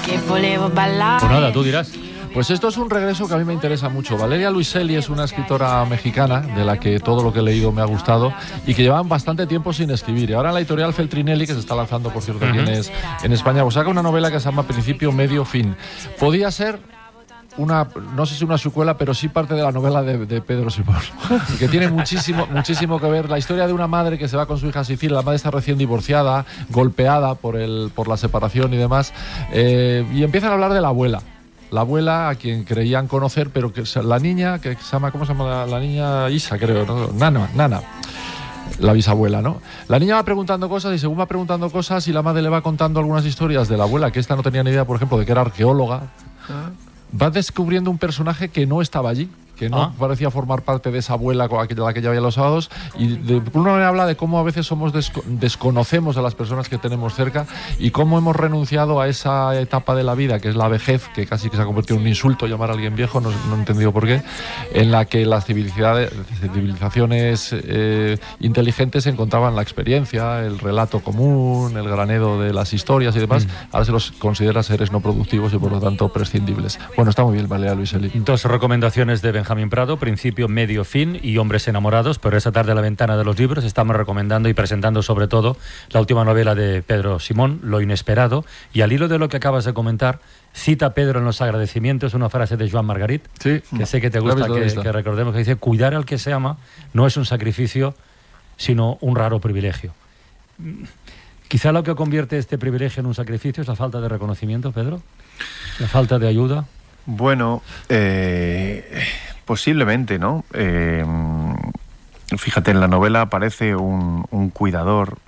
Pues nada, tú dirás. Pues esto es un regreso que a mí me interesa mucho. Valeria Luiselli es una escritora mexicana de la que todo lo que he leído me ha gustado y que llevaban bastante tiempo sin escribir. Y ahora en la editorial Feltrinelli, que se está lanzando, por cierto, aquí en España, pues saca una novela que se llama Principio, Medio, Fin. Podía ser una, no sé si una secuela, pero sí parte de la novela de Pedro Simón, que tiene muchísimo que ver. La historia de una madre que se va con su hija a Sicilia. La madre está recién divorciada, golpeada por la separación y demás, y empiezan a hablar de la abuela. La abuela, a quien creían conocer, pero que la niña, que se llama, ¿cómo se llama? La niña Isa, creo, ¿no? Nana. La bisabuela, ¿no? La niña va preguntando cosas y según va preguntando cosas y la madre le va contando algunas historias de la abuela, que esta no tenía ni idea, por ejemplo, de que era arqueóloga, va descubriendo un personaje que no estaba allí, que no parecía formar parte de esa abuela a la que ya veía los sábados, y uno habla de cómo a veces desconocemos a las personas que tenemos cerca y cómo hemos renunciado a esa etapa de la vida que es la vejez, que casi que se ha convertido en un insulto llamar a alguien viejo, no he entendido por qué, en la que las civilizaciones inteligentes encontraban la experiencia, el relato común, el granero de las historias y demás. Ahora se los considera seres no productivos y por lo tanto prescindibles. Bueno, está muy bien, Valeria Luiselli. Dos recomendaciones de Benjamín Prado: Principio, Medio, Fin y Hombres enamorados. Pero esta tarde, a la ventana de los libros, estamos recomendando y presentando sobre todo la última novela de Pedro Simón, Lo inesperado. Y al hilo de lo que acabas de comentar, cita Pedro en los agradecimientos una frase de Joan Margarit, que sé que te gusta que recordemos, que dice: cuidar al que se ama no es un sacrificio, sino un raro privilegio. Quizá lo que convierte este privilegio en un sacrificio es la falta de reconocimiento, Pedro, la falta de ayuda. Bueno, posiblemente, ¿no? Fíjate, en la novela aparece un cuidador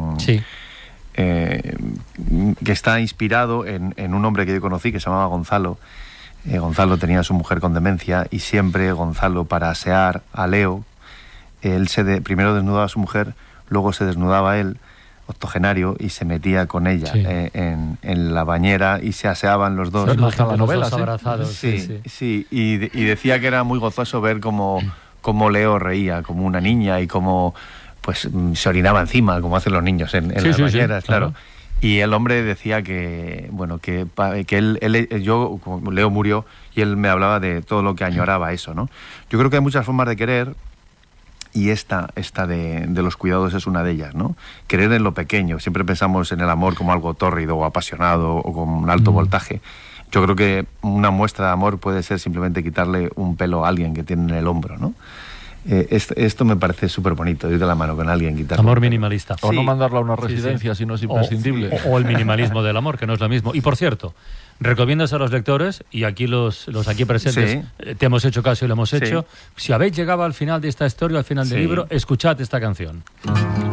que está inspirado en un hombre que yo conocí que se llamaba Gonzalo. Gonzalo tenía a su mujer con demencia y siempre Gonzalo, para asear a Leo, él primero desnudaba a su mujer, luego se desnudaba él, octogenario, y se metía con ella en la bañera y se aseaban los dos. No está en la novela, abrazados. Sí. Y decía que era muy gozoso ver cómo Leo reía como una niña y cómo pues se orinaba encima, como hacen los niños en las bañeras, claro. Y el hombre decía que, bueno, que Leo murió y él me hablaba de todo lo que añoraba eso, ¿no? Yo creo que hay muchas formas de querer. Y esta de los cuidados es una de ellas, ¿no? Querer en lo pequeño. Siempre pensamos en el amor como algo tórrido o apasionado o con un alto voltaje. Yo creo que una muestra de amor puede ser simplemente quitarle un pelo a alguien que tiene en el hombro, ¿no? Esto me parece súper bonito, ir de la mano con alguien, quitarle. Amor minimalista. O no mandarlo a una residencia si no es imprescindible. O el minimalismo del amor, que no es lo mismo. Y por cierto, recomiendas a los lectores, y aquí los aquí presentes te hemos hecho caso y lo hemos hecho, si habéis llegado al final de esta historia, al final del libro, escuchad esta canción.